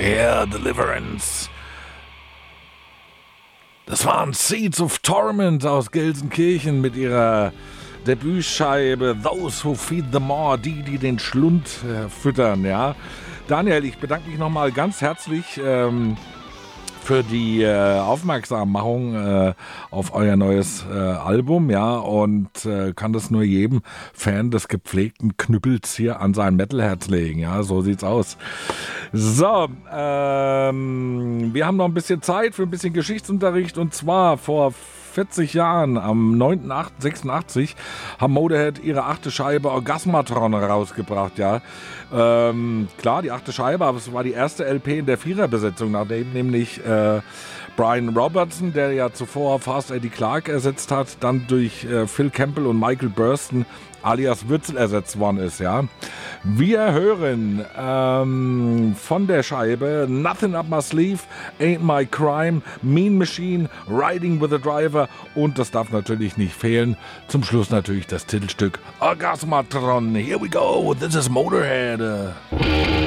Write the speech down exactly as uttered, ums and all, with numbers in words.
Hair Deliverance. Das waren Seeds of Torment aus Gelsenkirchen mit ihrer Debütscheibe Those Who Feed the Maw, die, die den Schlund äh, füttern, ja. Daniel, ich bedanke mich nochmal ganz herzlich ähm, für die äh, Aufmerksammachung äh, auf euer neues äh, Album, ja, und äh, kann das nur jedem Fan des gepflegten Knüppels hier an sein Metalherz legen, ja, so sieht's aus. So, ähm, wir haben noch ein bisschen Zeit für ein bisschen Geschichtsunterricht, und zwar vor vierzig Jahren, am neunten achten sechsundachtzig, haben Motorhead ihre achte Scheibe Orgasmatron rausgebracht, ja. Ähm, klar, die achte Scheibe, aber es war die erste L P in der Viererbesetzung, nachdem nämlich äh, Brian Robertson, der ja zuvor Fast Eddie Clarke ersetzt hat, dann durch äh, Phil Campbell und Michael Burston alias Würzel ersetzt worden ist, ja. Wir hören ähm, von der Scheibe Nothing Up My Sleeve, Ain't My Crime, Mean Machine, Riding with a Driver und das darf natürlich nicht fehlen, zum Schluss natürlich das Titelstück Orgasmatron. Here we go, this is Motorhead.